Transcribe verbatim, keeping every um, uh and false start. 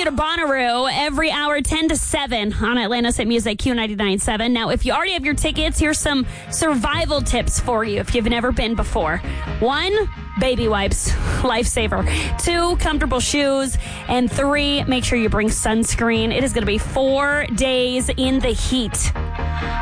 to Bonnaroo every hour, ten to seven on Atlanta's Hit Music, Q ninety-nine point seven. Now, if you already have your tickets, here's some survival tips for you if you've never been before. One, baby wipes, lifesaver. Two, comfortable shoes. And three, make sure you bring sunscreen. It is going to be four days in the heat